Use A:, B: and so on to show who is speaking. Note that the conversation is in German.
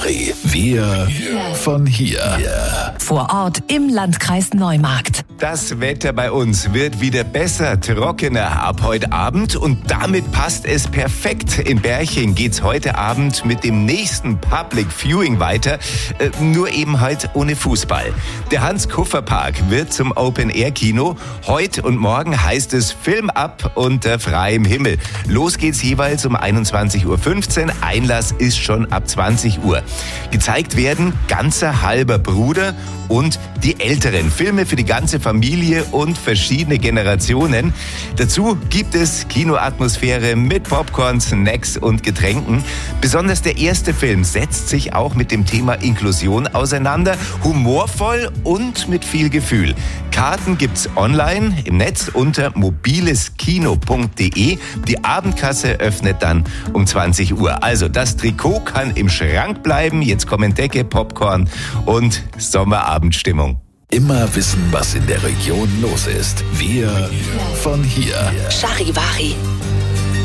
A: Wir von hier.
B: Vor Ort im Landkreis Neumarkt.
C: Das Wetter bei uns wird wieder besser, trockener ab heute Abend und damit passt es perfekt. In Berching geht's heute Abend mit dem nächsten Public Viewing weiter, nur eben halt ohne Fußball. Der Hans-Kuffer-Park wird zum Open-Air-Kino. Heute und morgen heißt es Film ab unter freiem Himmel. Los geht's jeweils um 21:15 Uhr. Einlass ist schon ab 20 Uhr. Gezeigt werden Ganzer halber Bruder und die älteren Filme für die ganze Familie und verschiedene Generationen. Dazu gibt es Kinoatmosphäre mit Popcorn, Snacks und Getränken. Besonders der erste Film setzt sich auch mit dem Thema Inklusion auseinander, humorvoll und mit viel Gefühl. Karten gibt's online im Netz unter mobileskino.de. Die Abendkasse öffnet dann um 20 Uhr. Also das Trikot kann im Schrank bleiben. Jetzt kommen Decke, Popcorn und Sommerabendstimmung.
A: Immer wissen, was in der Region los ist. Wir von hier.
B: Charivari.